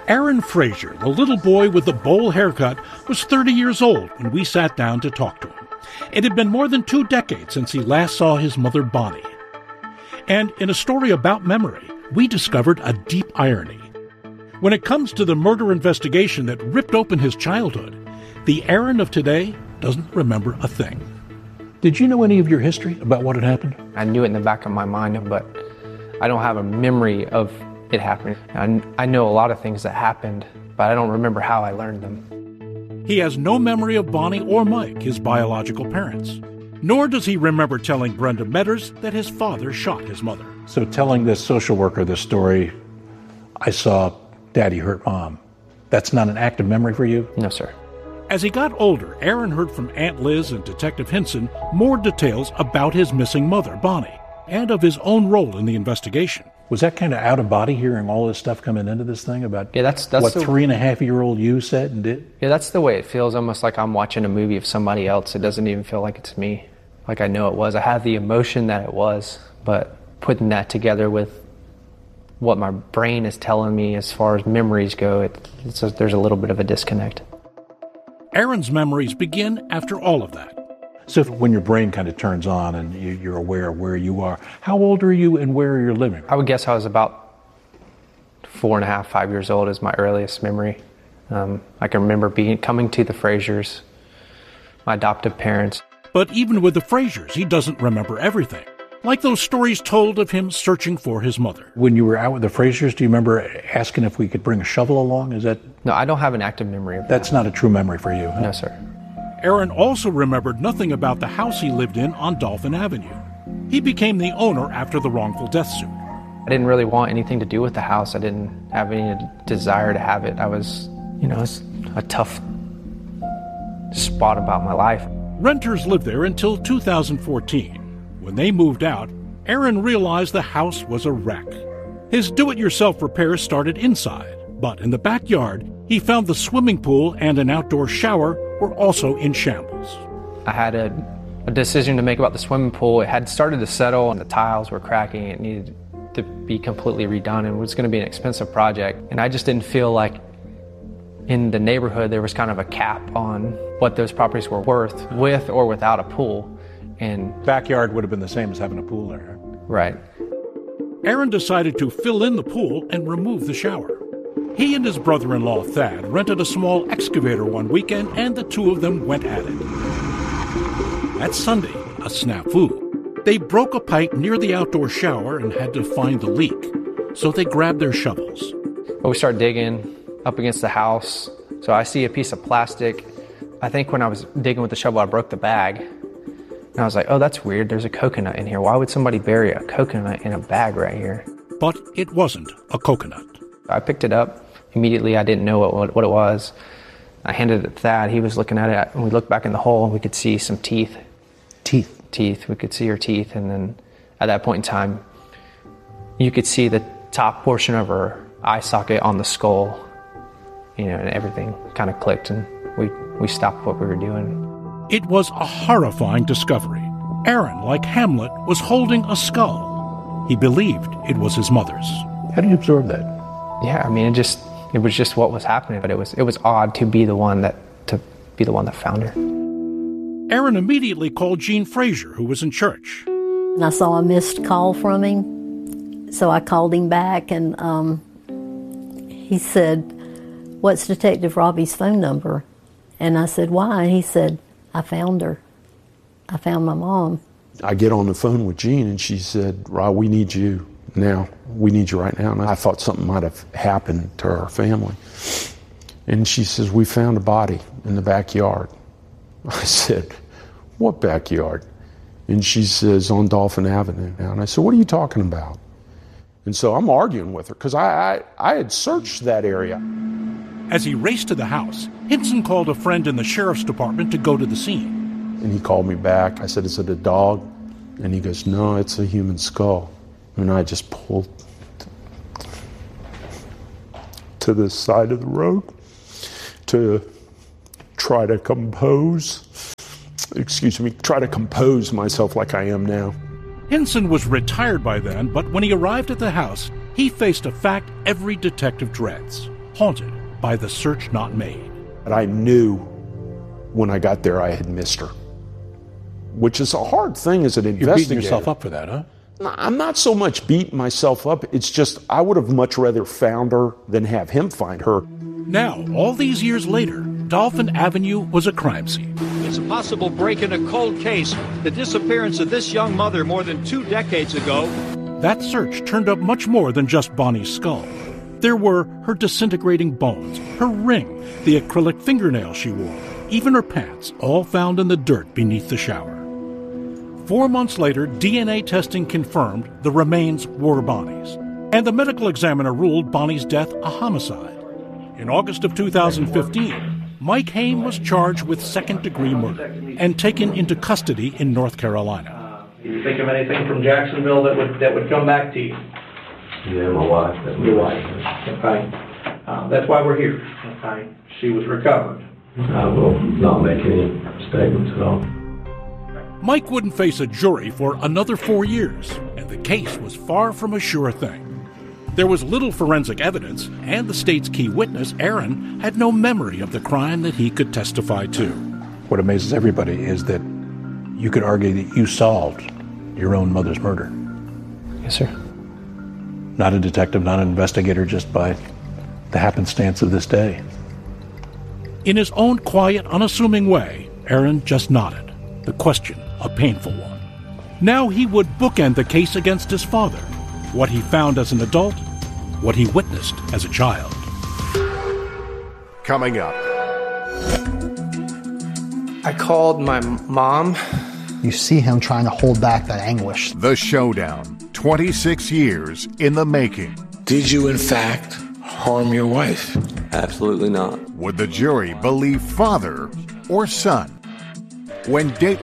Aaron Frazier, the little boy with the bowl haircut, was 30 years old when we sat down to talk to him. It had been more than 2 decades since he last saw his mother, Bonnie. And in a story about memory, we discovered a deep irony. When it comes to the murder investigation that ripped open his childhood, the Aaron of today doesn't remember a thing. Did you know any of your history about what had happened? I knew it in the back of my mind, but I don't have a memory of it happening. I know a lot of things that happened, but I don't remember how I learned them. He has no memory of Bonnie or Mike, his biological parents. Nor does he remember telling Brenda Metters that his father shot his mother. So telling this social worker this story, I saw Daddy hurt Mom, that's not an active memory for you? No, sir. As he got older, Aaron heard from Aunt Liz and Detective Hinson more details about his missing mother, Bonnie, and of his own role in the investigation. Was that kind of out of body hearing all this stuff coming into this thing about that's what 3.5-year-old you said and did? Yeah, that's the way it feels, almost like I'm watching a movie of somebody else. It doesn't even feel like it's me. Like I know it was. I have the emotion that it was, but putting that together with what my brain is telling me as far as memories go, there's a little bit of a disconnect. Aaron's memories begin after all of that. So when your brain kind of turns on and you're aware of where you are, how old are you and where are you living? I would guess I was about 4.5, 5 years old is my earliest memory. I can remember coming to the Fraziers, my adoptive parents. But even with the Fraziers, he doesn't remember everything. Like those stories told of him searching for his mother. When you were out with the Fraziers, do you remember asking if we could bring a shovel along? Is that? No, I don't have an active memory of that. That's not a true memory for you, huh? No, sir. Aaron also remembered nothing about the house he lived in on Dolphin Avenue. He became the owner after the wrongful death suit. I didn't really want anything to do with the house. I didn't have any desire to have it. I was, it's a tough spot about my life. Renters lived there until 2014. When they moved out, Aaron realized the house was a wreck. His do-it-yourself repairs started inside, but in the backyard, he found the swimming pool and an outdoor shower were also in shambles. I had a decision to make about the swimming pool. It had started to settle and the tiles were cracking. It needed to be completely redone and it was going to be an expensive project. And I just didn't feel like in the neighborhood there was kind of a cap on what those properties were worth with or without a pool. And backyard would have been the same as having a pool there. Right. Aaron decided to fill in the pool and remove the shower. He and his brother-in-law, Thad, rented a small excavator one weekend, and the two of them went at it. That Sunday, a snafu. They broke a pipe near the outdoor shower and had to find the leak, so they grabbed their shovels. Well, we start digging up against the house, so I see a piece of plastic. I think when I was digging with the shovel, I broke the bag. And I was like, oh, that's weird. There's a coconut in here. Why would somebody bury a coconut in a bag right here? But it wasn't a coconut. I picked it up. Immediately, I didn't know what it was. I handed it to Thad. He was looking at it. And we looked back in the hole, and we could see some teeth. Teeth. We could see her teeth. And then at that point in time, you could see the top portion of her eye socket on the skull. And everything kind of clicked, and we stopped what we were doing. It was a horrifying discovery. Aaron, like Hamlet, was holding a skull. He believed it was his mother's. How do you absorb that? Yeah, I mean, it was just what was happening, but it was odd to be the one that found her. Aaron immediately called Gene Frazier, who was in church. And I saw a missed call from him, so I called him back, and he said, "What's Detective Robbie's phone number?" And I said, "Why?" And he said, "I found her. I found my mom." I get on the phone with Jean and she said, "Rob, we need you now. We need you right now." And I thought something might have happened to our family. And she says, "We found a body in the backyard." I said, "What backyard?" And she says, "On Dolphin Avenue." And I said, "What are you talking about?" And so I'm arguing with her because I had searched that area. As he raced to the house, Hinson called a friend in the sheriff's department to go to the scene. And he called me back. I said, "Is it a dog?" And he goes, "No, it's a human skull." And I just pulled to the side of the road to try to compose myself like I am now. Hinson was retired by then, but when he arrived at the house, he faced a fact every detective dreads. haunted by the search not made. But I knew when I got there I had missed her, which is a hard thing as an investigator. You're beating yourself up for that, huh? I'm not so much beating myself up. It's just I would have much rather found her than have him find her. Now, all these years later, Dolphin Avenue was a crime scene. It's a possible break in a cold case, the disappearance of this young mother more than 2 decades ago. That search turned up much more than just Bonnie's skull. There were her disintegrating bones, her ring, the acrylic fingernail she wore, even her pants, all found in the dirt beneath the shower. 4 months later, DNA testing confirmed the remains were Bonnie's, and the medical examiner ruled Bonnie's death a homicide. In August of 2015, Mike Haim was charged with second-degree murder and taken into custody in North Carolina. Can you think of anything from Jacksonville that would come back to you? Yeah, my wife. Your wife. Okay. That's why we're here. Okay. She was recovered. I will not make any statements at all. Mike wouldn't face a jury for another 4 years, and the case was far from a sure thing. There was little forensic evidence, and the state's key witness, Aaron, had no memory of the crime that he could testify to. What amazes everybody is that you could argue that you solved your own mother's murder. Yes, sir. Not a detective, not an investigator, just by the happenstance of this day. In his own quiet, unassuming way, Aaron just nodded, the question a painful one. Now he would bookend the case against his father, what he found as an adult, what he witnessed as a child. Coming up. I called my mom. You see him trying to hold back that anguish. The showdown, 26 years in the making. Did you, in fact, harm your wife? Absolutely not. Would the jury believe father or son? When Dateline